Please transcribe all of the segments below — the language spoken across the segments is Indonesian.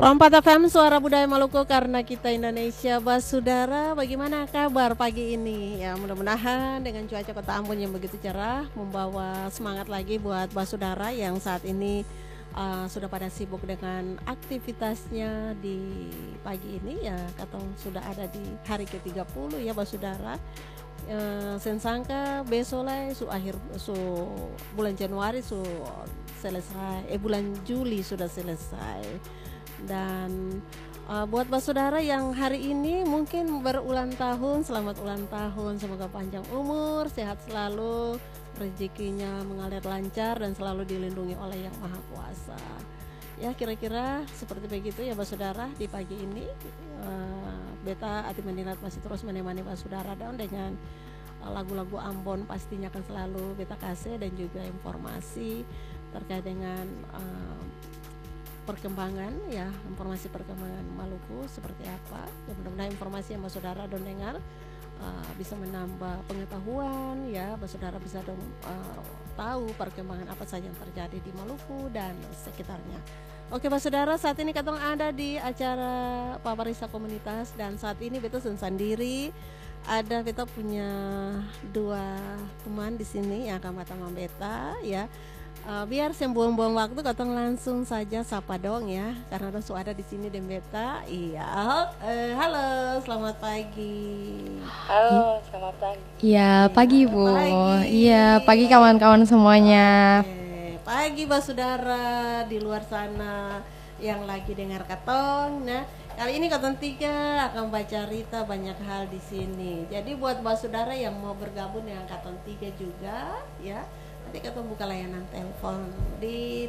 Rompat FM Suara Budaya Maluku karena kita Indonesia. Saudara, bagaimana kabar pagi ini? Ya, mudah-mudahan dengan cuaca Kota Ambon yang begitu cerah membawa semangat lagi buat saudara yang saat ini sudah pada sibuk dengan aktivitasnya di pagi ini ya. Katong sudah ada di hari ke-30 ya saudara. Sensangka besok lah bulan Januari selesai, bulan Juli sudah selesai. Dan buat saudara yang hari ini mungkin berulang tahun, selamat ulang tahun, semoga panjang umur, sehat selalu, rezekinya mengalir lancar dan selalu dilindungi oleh Yang Maha Kuasa. Ya, kira-kira seperti begitu ya saudara di pagi ini. Beta Ati Mandilat masih terus menemani saudara dengan lagu-lagu Ambon pastinya akan selalu beta kasih, dan juga informasi terkait dengan perkembangan ya, informasi perkembangan Maluku seperti apa. Ya, mudah-mudahan informasi yang saudara dengar bisa menambah pengetahuan ya, saudara bisa tahu perkembangan apa saja yang terjadi di Maluku dan sekitarnya. Oke saudara, saat ini katong ada di acara Paparisa Komunitas, dan saat ini beta sendiri. Ada beta punya dua teman di sini yang akan bertemu beta ya. Biar buang-buang waktu, katong langsung saja sapa dong ya, karena ada ada di sini dan beta. Iya, halo, selamat pagi. Halo, selamat pagi. Iya, pagi Bu. Iya, pagi kawan-kawan semuanya. Pagi saudara di luar sana yang lagi dengar katong. Nah, kali ini katong tiga akan baca cerita banyak hal di sini. Jadi buat saudara yang mau bergabung dengan katong tiga juga ya, nanti katong buka layanan telepon di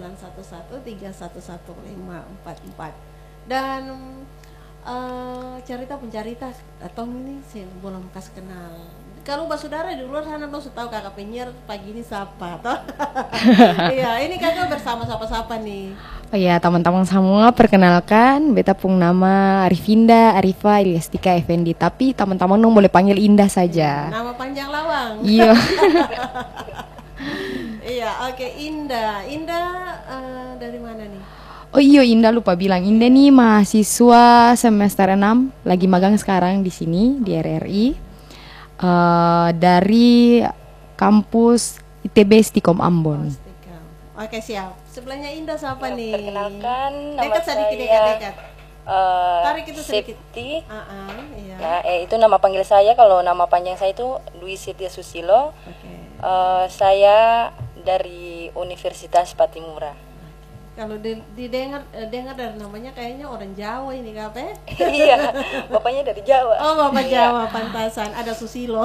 0911311544. Dan cerita pencerita katong ini saya belum kasih kenal. Kalau saudara di luar sana belum tahu kakak penyiar pagi ini siapa toh? Iya, ini kakak bersama siapa-siapa nih? Oh iya, teman-teman semua, perkenalkan beta pung nama Arifinda Arifa Ilyastika Effendi, tapi teman-teman dong boleh panggil Indah saja. Nama panjang lawang. Iya. Iya, oke, Indah. Indah dari mana nih? Oh iya, Indah lupa bilang. Indah nih mahasiswa semester 6, lagi magang sekarang di sini di RRI. Dari kampus ITB Stikom Ambon. Oke, siap. Sebelahnya Indah siapa nih? Perkenalkan, nama dekat saya dekat. Tarik itu sedikit. Septi. Iya. Ya, itu nama panggil saya. Kalau nama panjang saya itu Dwi Sitya Susilo. Oke. Saya dari Universitas Patimura. Kalau dengar dari namanya kayaknya orang Jawa ini, Kape? Iya, bapaknya dari Jawa. Oh, bapak Jawa, pantasan. Ada Susilo.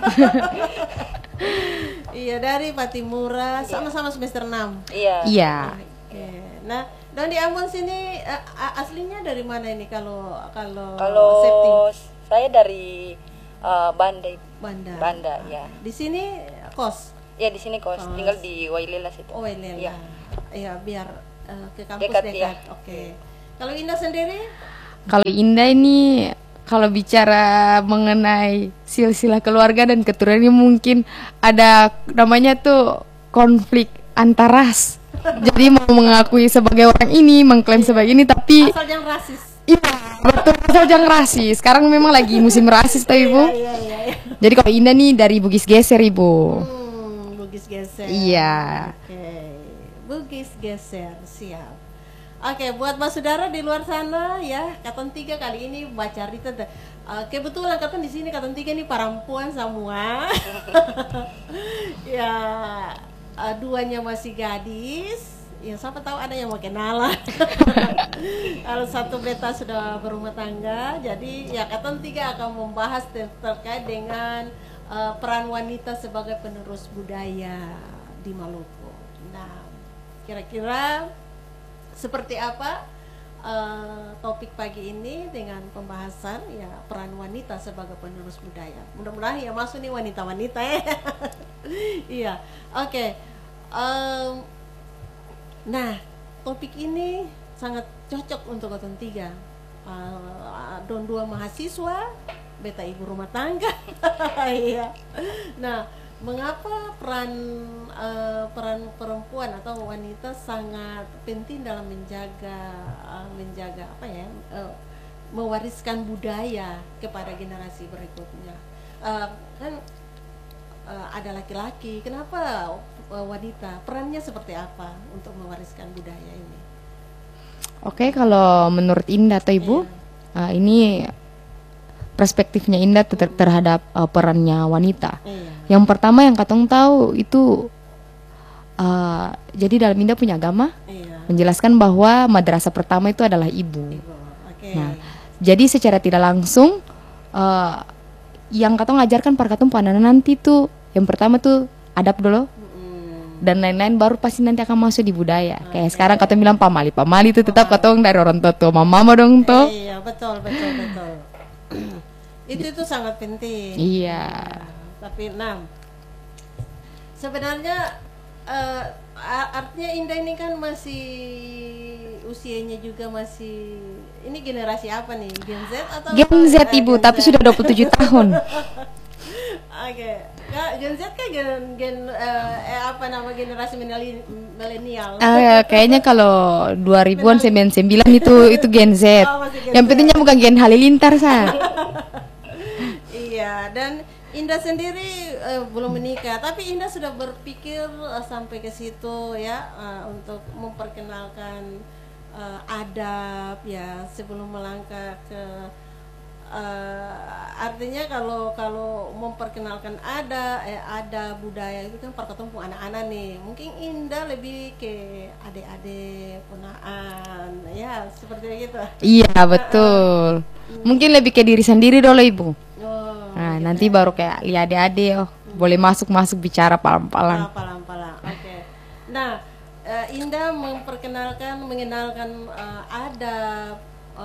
Iya, dari Patimura, sama-sama semester 6. Iya. Iya. Oke. Nah, dan di Ambon sini aslinya dari mana ini kalau Kalau setting? saya dari Banda. Banda. Ya. Di sini kos. Ya, di sini kos. Tinggal di Wailelas itu. Oh, Lela. Iya. Iya, biar ke kampus Dekat, dekat. ya. Oke. Kalau Indah sendiri? Kalau Indah ini, kalau bicara mengenai silsilah keluarga dan keturunan ini mungkin ada namanya tuh konflik antar ras. Jadi mau mengakui sebagai orang ini, mengklaim sebagai ini, tapi Asal jangan rasis. iya, betul, asal jangan rasis. Sekarang memang lagi musim rasis tuh Ibu. Iya. Jadi kalau Indah nih dari Bugis Geser Ibu. Bugis Geser. Iya. Oke. Bugis Geser, siap. Oke, buat saudara di luar sana ya, katong tiga kali ini baca cerita. Kebetulan katong di sini katong tiga ini perempuan semua. Ya, duanya masih gadis. Ya, siapa tahu ada yang mau kenalan. Kalau satu beta sudah berumah tangga, jadi ya katong tiga akan membahas terkait dengan peran wanita sebagai penerus budaya di Maluku. Nah, kira-kira seperti apa topik pagi ini dengan pembahasan ya peran wanita sebagai penerus budaya. Mudah-mudahan ya masuk nih wanita-wanita ya. Iya, oke. Nah, topik ini sangat cocok untuk katong tiga. Don dua mahasiswa, beta ibu rumah tangga. Iya. Nah, mengapa peran perempuan atau wanita sangat penting dalam menjaga apa ya, mewariskan budaya kepada generasi berikutnya. Kan ada laki-laki, kenapa wanita perannya seperti apa untuk mewariskan budaya ini? Oke, kalau menurut Indah atau Ibu, ini perspektifnya Indah terhadap perannya wanita. Iya. Yang pertama yang katong tahu itu, jadi dalam Indah punya agama Iya. menjelaskan bahwa madrasah pertama itu adalah ibu. Oke. Nah, jadi secara tidak langsung yang katong ajarkan para katong anak nanti tuh, yang pertama tuh adab dulu, dan lain-lain, baru pasti nanti akan masuk di budaya. Kayak sekarang katong bilang pamali itu tetap katong dari orang tua mama dong tuh. Iya, betul. itu sangat penting. Iya. Tapi sebenarnya artinya Indah ini kan masih usianya juga masih, ini generasi apa nih? Gen Z atau Gen Z Ibu, tapi sudah 27 tahun. Oke. Kak, Gen Z kan apa nama generasi milenial. Kayaknya kalau 2000-an 99 itu Gen Z. Oh, masih Gen Yang Z. pentingnya bukan Gen Halilintar sa. Iya, dan Indah sendiri belum menikah, tapi Indah sudah berpikir sampai ke situ ya, untuk memperkenalkan adab ya sebelum melangkah ke artinya kalau memperkenalkan ada budaya itu kan perketemu anak-anak nih. Mungkin Indah lebih ke adik-adik, ponaan ya seperti itu. Iya betul. Mungkin lebih ke diri sendiri dulu Ibu. Nah Gitu nanti ya. baru kayak lihat adik-adik, boleh masuk bicara pelan-pelan. Palang-palang. Oke. Nah, Indah mengenalkan adab,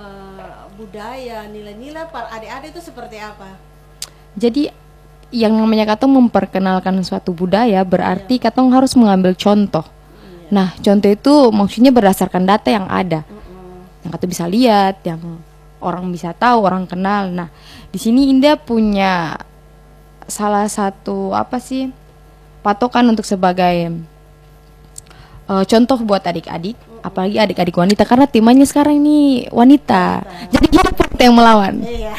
budaya, nilai-nilai para adik-adik itu seperti apa? Jadi yang namanya katong memperkenalkan suatu budaya berarti katong harus mengambil contoh. Nah contoh itu maksudnya berdasarkan data yang ada, yang katong bisa lihat, yang orang bisa tahu, orang kenal. Nah di sini Indah punya salah satu patokan untuk sebagai contoh buat adik-adik, apalagi adik-adik wanita, karena temanya sekarang ini wanita. Jadi siapa yang melawan? Iya.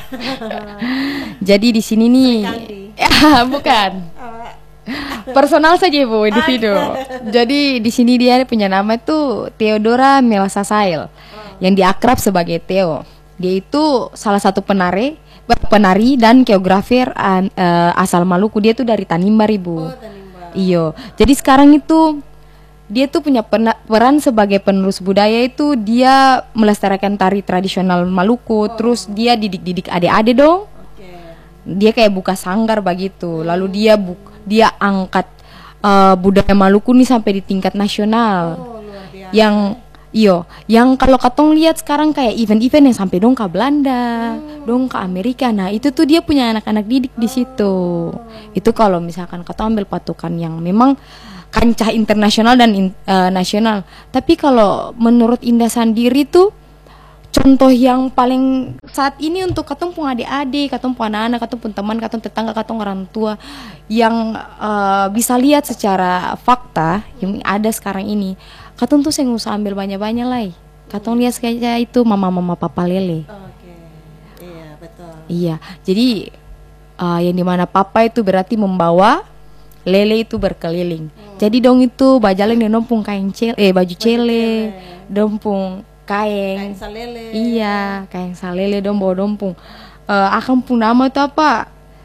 Jadi di sini nih, ya bukan personal saja Ibu, individu. Jadi di sini dia punya nama itu Theodora Melsasail, yang diakrab sebagai Theo. Dia itu salah satu penari dan koreografer asal Maluku. Dia tuh dari Tanimbar Ibu. Oh, Tanimbar. Iyo. Jadi sekarang itu dia tuh punya peran sebagai penerus budaya, itu dia melestarikan tari tradisional Maluku. Terus dia didik adik-adik dong. Oke. Dia kayak buka sanggar begitu. Lalu dia angkat budaya Maluku nih sampai di tingkat nasional. Oh, luar biasa. Yang kalau katong lihat sekarang kayak event-event yang sampai dong ke Belanda, dong ke Amerika. Nah, itu tuh dia punya anak-anak didik di situ. Itu kalau misalkan katong ambil patokan yang memang kancah internasional dan nasional. Tapi kalau menurut Indah sendiri tuh contoh yang paling saat ini untuk katong pun adik-adik, katong pun anak-anak, katong pun teman, katong tetangga, katong orang tua yang bisa lihat secara fakta yang ada sekarang ini, katong tuh saya nggak usah ambil banyak-banyak lah. Katong lihat kayak itu mama-mama papa lele. Oke. Iya, betul. Iya, jadi yang dimana papa itu berarti membawa, lele itu berkeliling. Jadi dong itu bajalan yang dompung baju cele, dompung kain salele. Iya, kain salele dong bawa dompung. Akan pun nama itu apa?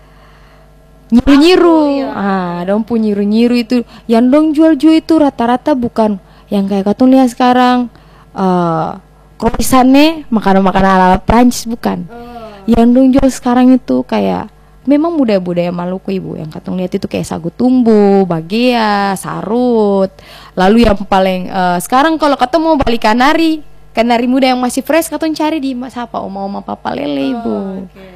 Nyiru-nyiru. Dompung nyiru-nyiru itu yang dong jual-jual itu rata-rata bukan yang kayak katong lihat sekarang croissantnya makanan-makanan ala Prancis, bukan. Yang dong jual sekarang itu kayak memang budaya-budaya Maluku Ibu. Yang katong lihat itu kayak sagu tumbu, bagea, sarut. Lalu yang paling sekarang kalau katong mau balik kanari muda yang masih fresh, katong cari di siapa oma papa lele Ibu. Oke.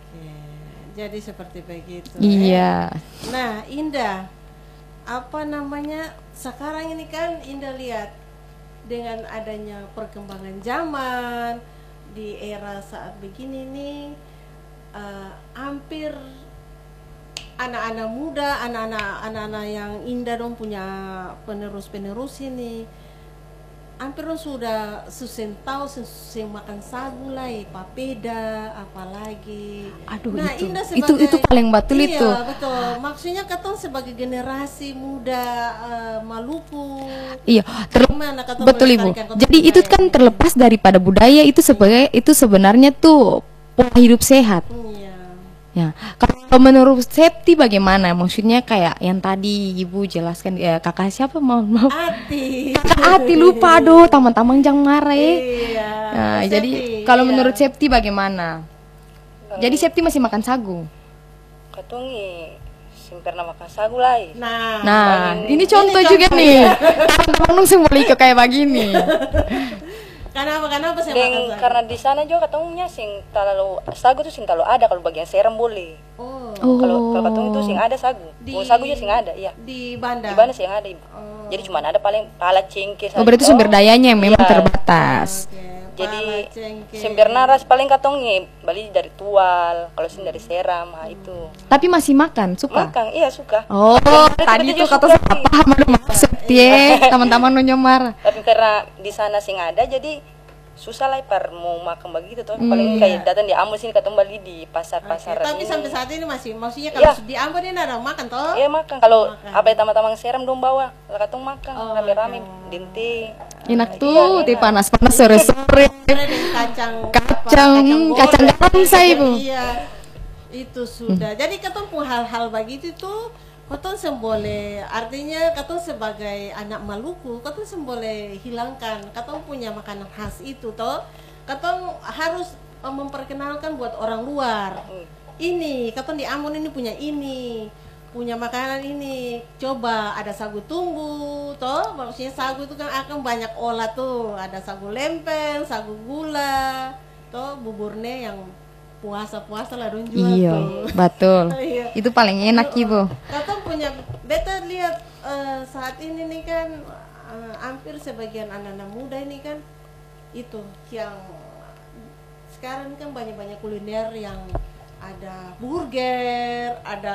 Jadi seperti begitu. Iya. Nah, Indah, apa namanya? Sekarang ini kan Indah lihat dengan adanya perkembangan zaman di era saat begini nih, hampir anak-anak muda, anak-anak yang indah dong punya penerus ini. Hampir dong sudah tahu makan sagu lah, papeda, apalagi. Aduh, nah, itu indah itu paling betul iya, itu. betul. Maksudnya katong sebagai generasi muda Maluku. Iya, Gimana katong betul Ibu. melestarikan Jadi itu budaya kan ini? terlepas daripada budaya itu itu sebenarnya tuh pola hidup sehat. Iya. Ya, kalau menurut Septi bagaimana? Maksudnya kayak yang tadi Ibu jelaskan, kakak siapa? Mohon maaf. Ati. Kakak Ati, lupa aduh, teman-teman jangan marah ya. Iya. Nah, Septi, jadi kalau iya. menurut Septi bagaimana? Jadi Septi masih makan sagu. Katong pernah makan sagu lah. Nah, ini contoh juga contoh, nih. ya. Teman-teman nung semua ikut kayak begini. Kenapa saya Dan makan sagu? karena di sana juga katongnya sing terlalu sagu tuh sing terlalu ada, kalau bagian Seram boleh. Oh. Kalau katong itu sing ada sagu. Sagu juga sing ada, iya. Di Banda. Di mana sih yang ada, Ibu? Jadi cuma ada paling pala cengkeh Oh, berarti sumber dayanya yang memang Iya. terbatas. Oke, Jadi pala cengkeh. Sembernaras paling katongnya bali dari Tual, kalau sing dari Seram, itu. Tapi masih makan, suka? Makan, iya suka. Oh, tadi juga tuh kata suka saya sih. paham aduh maksud teman-teman nu nyomar. Tapi karena di sana sing ada, jadi susah lah par mau makan begitu tuh. Paling kayak datang di Ambon sini katong bali di pasar-pasar. Tapi ini. sampai saat ini maksudnya Iya. kalau di Ambon ini ada makan toh? Iya makan, kalau apa ya teman-teman Seram dong bawa, lah katong makan rame-rame dinti. Enak tuh, di panas-panas sore-sore. Ada kacang Kacang garam saya, Bu. Iya. Itu sudah. Jadi ketemu hal-hal begitu tuh katong semboleh, artinya katong sebagai anak Maluku katong semboleh hilangkan, katong punya makanan khas itu toh, katong harus memperkenalkan buat orang luar. Ini katong di Ambon ini punya makanan ini, coba ada sagu tumbu toh, maksudnya sagu itu kan akan banyak olah tuh, ada sagu lempeng, sagu gula toh, buburnya yang puasa lah dong jual Iya, tuh. betul. Iya. Itu paling enak, Ibu. Katong punya, beta lihat saat ini nih kan hampir sebagian anak-anak muda ini kan itu yang sekarang kan banyak-banyak kuliner yang ada burger, ada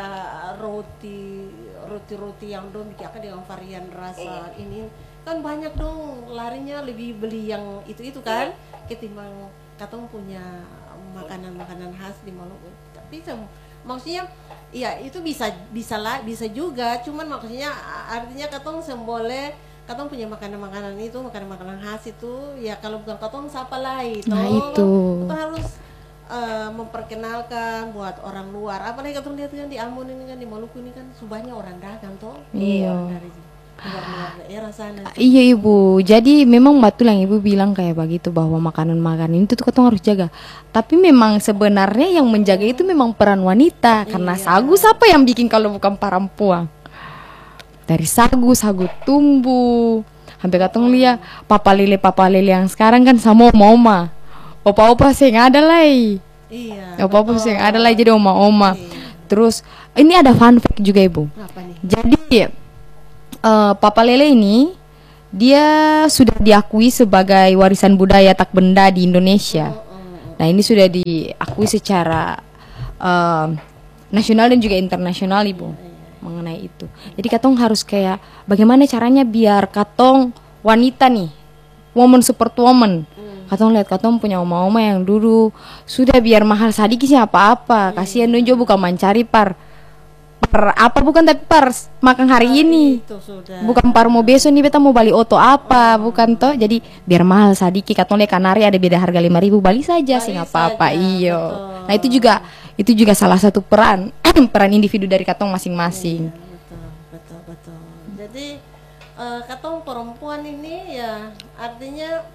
roti yang dong bikin dengan varian rasa ini kan banyak dong, larinya lebih beli yang itu kan ketimbang katong punya makanan khas di Maluku. Tapi maksudnya ya itu bisa juga, cuman maksudnya artinya katong semboleh katong punya makanan khas itu ya, kalau bukan katong siapa lagi toh. Nah, itu. Katong harus memperkenalkan buat orang luar. Apalagi katong lihat kan di Ambon ini kan, di Maluku ini kan banyak orang dagang toh. Iya. Dari luar daerah sana. Iya Ibu, jadi memang betul yang Ibu bilang kayak begitu, bahwa makanan-makanan itu tuh kita harus jaga. Tapi memang sebenarnya yang menjaga itu memang peran wanita. Karena sagu siapa yang bikin kalau bukan perempuan? Dari sagu tumbu, sampai katong lihat papa lele yang sekarang kan sama oma-oma, opa-opa sih ada lah. Iya. Opa-opa sih ada lah, jadi oma-oma. Terus ini ada fun fact juga Ibu. Apa nih? Jadi Papa Lele ini dia sudah diakui sebagai warisan budaya tak benda di Indonesia. Nah, ini sudah diakui secara nasional dan juga internasional Ibu mengenai itu. Jadi katong harus kayak bagaimana caranya biar katong wanita nih, woman support woman. Katong lihat katong punya oma-oma yang dulu sudah biar mahal sadiki sih apa-apa. Kasihan dong jo bukan mencari bukan tapi makan hari ini. Itu sudah. Bukan mau besok nih beta mau beli oto apa, bukan toh. Jadi biar mahal sadiki katong le kanari ada beda harga 5.000 bali saja sih nggak apa-apa. Iyo. Nah, itu juga salah satu peran individu dari katong masing-masing. Betul. Jadi katong perempuan ini ya artinya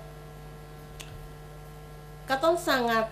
katong sangat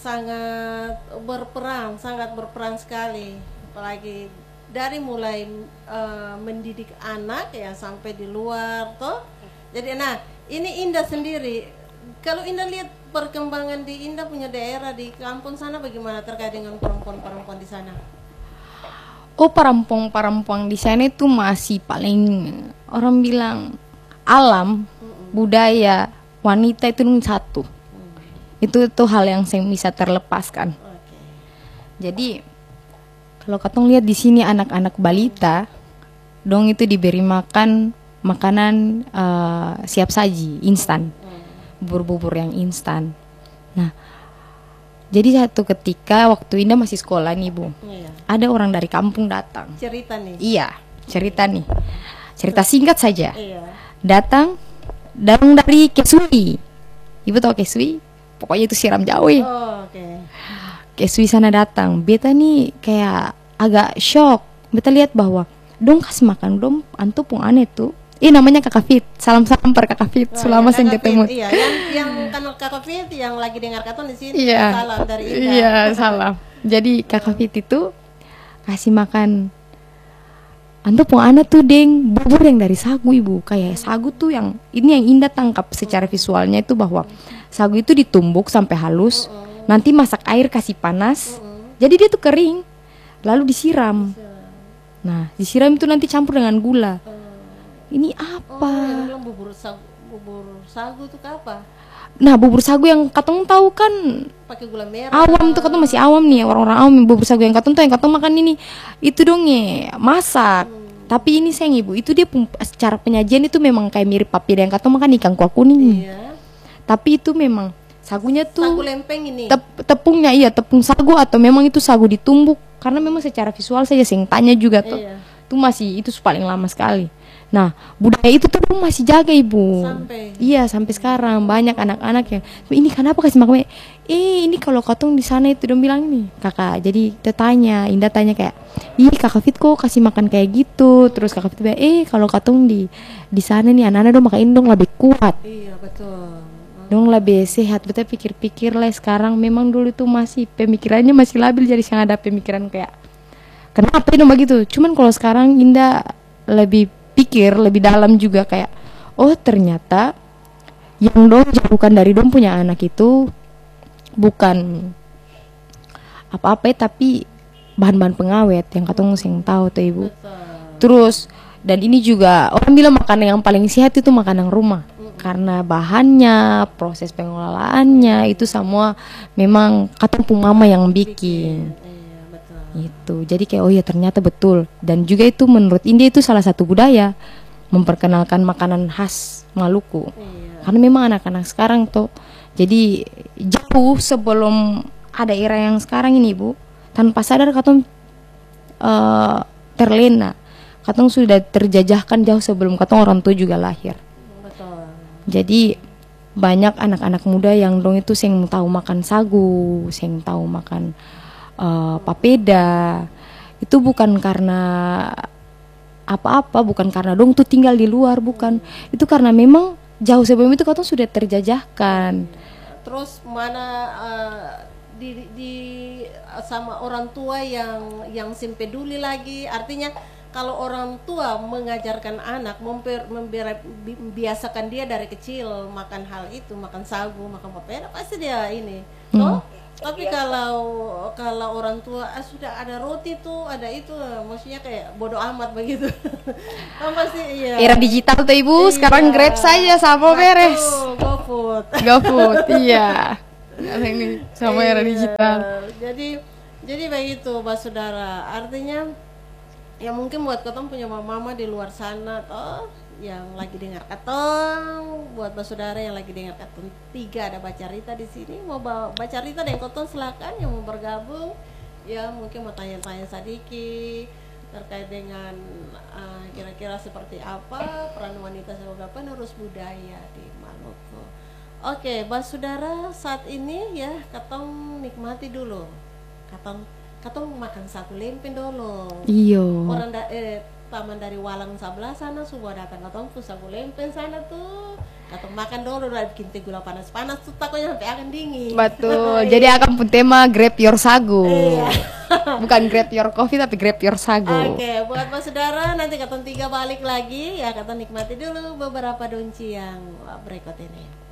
berperan sekali, apalagi dari mulai mendidik anak ya sampai di luar toh. Jadi nah ini Indah sendiri, kalau Indah lihat perkembangan di Indah punya daerah di kampung sana bagaimana terkait dengan perempuan di sana? Oh, perempuan di sana itu masih paling orang bilang alam, budaya, wanita itu satu. Itu hal yang saya bisa terlepaskan. Jadi Kalau katong lihat di sini anak-anak balita, dong itu diberi makan makanan siap saji, instan, bubur-bubur yang instan. Nah, jadi satu ketika waktu Indah masih sekolah nih Bu, Iya. ada orang dari kampung datang. Cerita nih. Iya, cerita nih, cerita singkat saja. Iya. Datang dari Kesui. Ibu tahu Kesui? Pokoknya itu siram jauh ya. Oh, oke. Kesui sana datang. Beta nih kayak agak shock. Beta lihat bahwa dong kasih makan dong antupung aneh tuh. Namanya Kakak Fit. Salam-salam per Kakak Fit. Wah, Selama ya, saya Kakak ketemu. Fit, iya, yang kan Kakak Fit yang lagi dengar katon di sini. Iya. Salam dari Indah. Iya, salam. Jadi Kakak Fit itu kasih makan antupung anak tuh deng bubur yang dari sagu Ibu. Kayak sagu tuh yang ini yang Indah tangkap secara visualnya itu bahwa sagu itu ditumbuk sampai halus. Nanti masak air kasih panas. Jadi dia tuh kering. Lalu disiram. Nah, disiram itu nanti campur dengan gula. Ini Oh, apa? yang bilang bubur sagu tuh apa? Nah, bubur sagu yang katong tahu kan Pakai gula merah. awam tuh, katong masih awam nih, orang-orang awam. Bubur sagu yang katong tahu, yang katong makan ini itu dong ya masak. Tapi ini sayang Ibu, itu dia secara penyajian itu memang kayak mirip papeda yang katong makan ikan kuah kuning. Iya. Tapi itu memang sagunya tuh Sagu lempeng ini. tepungnya iya tepung sagu atau memang itu sagu ditumbuk, karena memang secara visual saja sing tanya juga tuh. Iya. Itu masih itu paling lama sekali. Nah, budaya itu tuh masih jaga Ibu. Sampai. Iya, sampai sekarang banyak anak-anak yang ini kenapa kasih makan? Ini kalau katong di sana itu dong bilang ini, Kakak. Jadi dia tanya, Indah tanya kayak, Kakak Fit kok kasih makan kayak gitu? Terus Kakak Fit bilang, kalau katong di sana nih anak-anak dong makan dong lebih kuat. Iya, betul. Dong lebih sehat. Betul pikir-pikir lah sekarang memang dulu itu masih pemikirannya masih labil, jadi sangat ada pemikiran kayak kenapa dong begitu. Cuman kalau sekarang Indah lebih pikir lebih dalam juga kayak ternyata yang dong jauhkan dari dong punya anak itu bukan apa-apa tapi bahan-bahan pengawet yang katong sing tahu tuh Ibu. Betul. Terus dan ini juga orang bilang makanan yang paling sehat itu makanan rumah. Karena bahannya, proses pengelolaannya itu semua memang katong pung mama yang bikin. Iya, betul. Itu. Jadi kayak ya ternyata betul. Dan juga itu menurut India itu salah satu budaya memperkenalkan makanan khas Maluku. Iya. Karena memang anak-anak sekarang tuh jadi jauh sebelum ada era yang sekarang ini Bu, tanpa sadar katong terlena. Katong sudah terjajahkan jauh sebelum katong orang tua juga lahir. Betul. Jadi banyak anak-anak muda yang dong itu sing tahu makan sagu, sing tahu makan papeda. Itu bukan karena apa-apa, bukan karena dong tuh tinggal di luar, bukan. Itu karena memang jauh sebelum itu katong sudah terjajahkan. Terus mana di sama orang tua yang peduli lagi, artinya kalau orang tua mengajarkan anak membiasakan dia dari kecil makan hal itu, makan sagu, makan papeda, pasti dia ini toh. Tapi kalau orang tua sudah ada roti tuh, ada itu, maksudnya kayak bodoh amat begitu. Pasti iya. Era digital tuh Ibu, sekarang Grab saja sama beres. GoFood. GoFood, iya. Ini sama era digital. Jadi begitu, Mbak Saudara. Artinya ya mungkin buat katong punya mama di luar sana toh yang lagi dengar katong, buat Mbak Saudara yang lagi dengar katong 3 ada baca Rita di sini, mau baca Rita dan katong silakan yang mau bergabung ya, mungkin mau tanya-tanya sedikit terkait dengan kira-kira seperti apa peran wanita sebagai penerus budaya di Maluku. Oke, Mbak Saudara, saat ini ya katong nikmati dulu. Katong makan sagu lempeng dulu. Iyo. Orang taman dari Walang sebelah sana semua datang katong pun sagu lempeng sana tuh. Katong makan dulu, udah bikin teh gula panas-panas tuh takutnya sampai akan dingin. Betul. Jadi akan pun tema grab your sagu. Bukan grab your coffee tapi grab your sagu. Oke, buat Mbak Saudara nanti katong 3 balik lagi ya, katong nikmati dulu beberapa donci yang berikut ini.